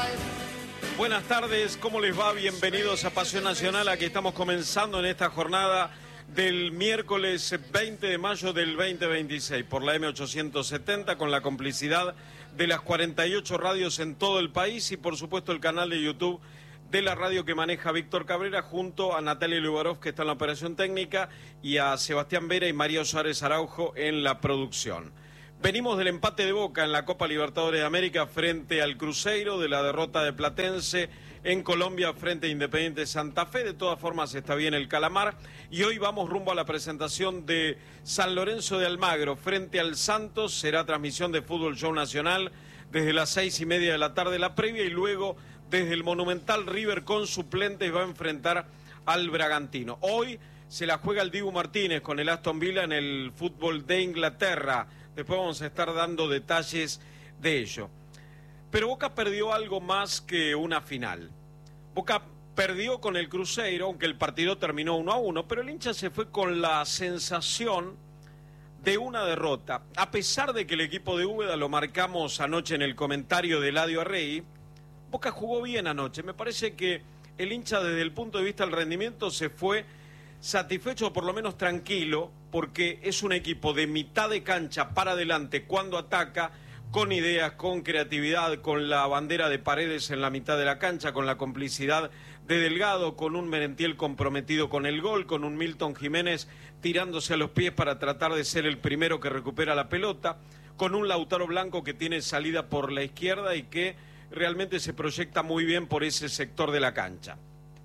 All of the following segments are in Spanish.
Buenas tardes, ¿cómo les va? Bienvenidos a Pasión Nacional. Aquí estamos comenzando en esta jornada del miércoles 20 de mayo del 2026 por la M870 con la complicidad de las 48 radios en todo el país y por supuesto el canal de YouTube de la radio que maneja Víctor Cabrera junto a Natalia Lubarov, que está en la operación técnica, y a Sebastián Vera y María Suárez Araujo en la producción. Venimos del empate de Boca en la Copa Libertadores de América frente al Cruzeiro, de la derrota de Platense en Colombia frente a Independiente Santa Fe. De todas formas está bien el calamar. Y hoy vamos rumbo a la presentación de San Lorenzo de Almagro frente al Santos. Será transmisión de Fútbol Show Nacional desde las 6:30 de la tarde la previa y luego desde el Monumental River con suplentes va a enfrentar al Bragantino. Hoy se la juega el Dibu Martínez con el Aston Villa en el fútbol de Inglaterra. Después vamos a estar dando detalles de ello. Pero Boca perdió algo más que una final. Boca perdió con el Cruzeiro, aunque el partido terminó 1-1, pero el hincha se fue con la sensación de una derrota. A pesar de que el equipo de Úbeda, lo marcamos anoche en el comentario de Eladio Arrey, Boca jugó bien anoche. Me parece que el hincha desde el punto de vista del rendimiento se fue satisfecho, por lo menos tranquilo, porque es un equipo de mitad de cancha para adelante cuando ataca, con ideas, con creatividad, con la bandera de Paredes en la mitad de la cancha, con la complicidad de Delgado, con un Merentiel comprometido con el gol, con un Milton Jiménez tirándose a los pies para tratar de ser el primero que recupera la pelota, con un Lautaro Blanco que tiene salida por la izquierda y que realmente se proyecta muy bien por ese sector de la cancha.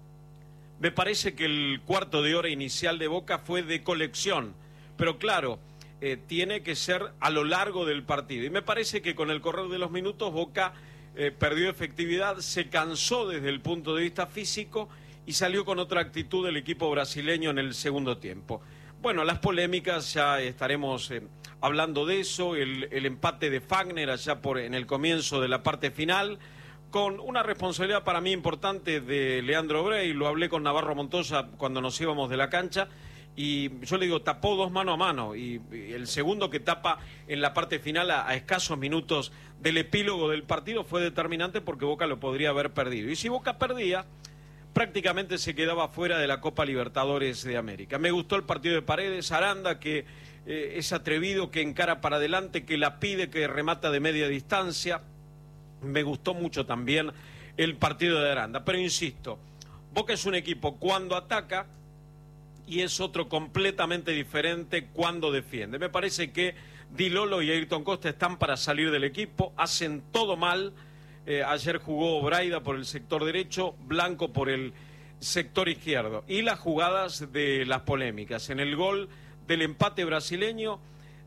Me parece que el cuarto de hora inicial de Boca fue de colección, pero claro, tiene que ser a lo largo del partido. Y me parece que con el correr de los minutos Boca perdió efectividad, se cansó desde el punto de vista físico y salió con otra actitud del equipo brasileño en el segundo tiempo. Bueno, las polémicas, ya estaremos hablando de eso, el empate de Fagner allá en el comienzo de la parte final, con una responsabilidad para mí importante de Leandro Brey. Lo hablé con Navarro Montoya cuando nos íbamos de la cancha y yo le digo, tapó dos mano a mano y el segundo que tapa en la parte final a escasos minutos del epílogo del partido fue determinante porque Boca lo podría haber perdido. Y si Boca perdía, prácticamente se quedaba fuera de la Copa Libertadores de América. Me gustó el partido de Paredes, Aranda, que es atrevido, que encara para adelante, que la pide, que remata de media distancia. Me gustó mucho también el partido de Aranda, pero insisto, Boca es un equipo cuando ataca y es otro completamente diferente cuando defiende. Me parece que Di Lolo y Ayrton Costa están para salir del equipo, hacen todo mal. Ayer jugó Braida por el sector derecho, Blanco por el sector izquierdo. Y las jugadas de las polémicas. En el gol del empate brasileño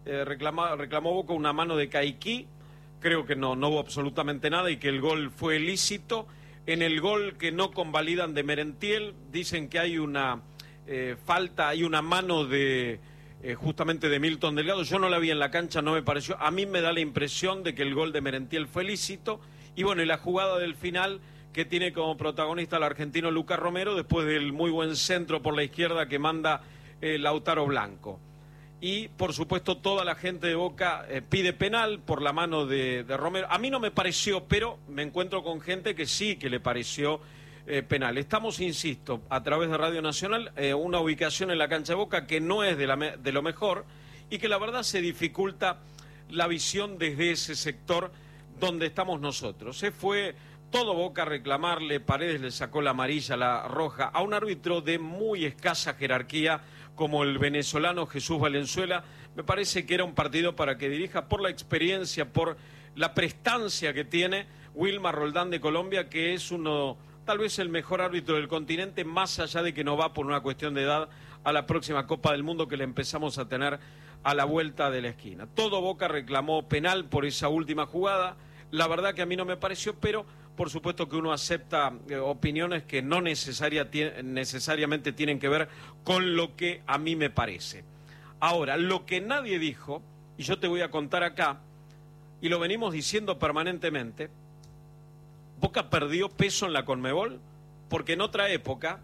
reclamó Boca una mano de Caiquí. Creo que no hubo absolutamente nada y que el gol fue lícito. En el gol que no convalidan de Merentiel, dicen que hay una falta, hay una mano de justamente de Milton Delgado. Yo no la vi en la cancha, no me pareció. A mí me da la impresión de que el gol de Merentiel fue lícito. Y bueno, y la jugada del final que tiene como protagonista al argentino Lucas Romero después del muy buen centro por la izquierda que manda Lautaro Blanco. Y, por supuesto, toda la gente de Boca pide penal por la mano de Romero. A mí no me pareció, pero me encuentro con gente que sí que le pareció penal. Estamos, insisto, a través de Radio Nacional, una ubicación en la cancha de Boca que no es de lo mejor y que la verdad se dificulta la visión desde ese sector donde estamos nosotros. Se fue todo Boca a reclamarle, Paredes le sacó la amarilla, la roja, a un árbitro de muy escasa jerarquía como el venezolano Jesús Valenzuela. Me parece que era un partido para que dirija por la experiencia, por la prestancia que tiene Wilmar Roldán de Colombia, que es uno, tal vez el mejor árbitro del continente, más allá de que no va por una cuestión de edad a la próxima Copa del Mundo que le empezamos a tener a la vuelta de la esquina. Todo Boca reclamó penal por esa última jugada. La verdad que a mí no me pareció, pero por supuesto que uno acepta opiniones que no necesariamente tienen que ver con lo que a mí me parece. Ahora, lo que nadie dijo, y yo te voy a contar acá, y lo venimos diciendo permanentemente, Boca perdió peso en la Conmebol, porque en otra época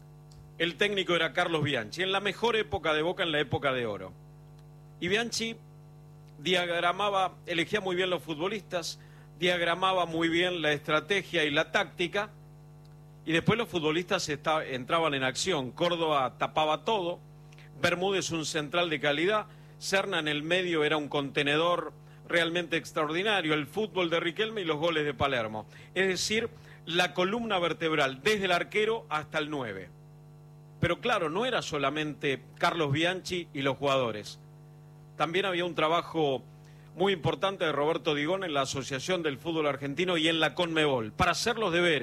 el técnico era Carlos Bianchi, en la mejor época de Boca, en la época de oro. Y Bianchi diagramaba, elegía muy bien los futbolistas, diagramaba muy bien la estrategia y la táctica, y después los futbolistas entraban en acción. Córdoba tapaba todo, Bermúdez un central de calidad, Serna en el medio era un contenedor realmente extraordinario, el fútbol de Riquelme y los goles de Palermo. Es decir, la columna vertebral, desde el arquero hasta el 9. Pero claro, no era solamente Carlos Bianchi y los jugadores. También había un trabajo muy importante de Roberto Digón en la Asociación del Fútbol Argentino y en la Conmebol, para hacer los deberes.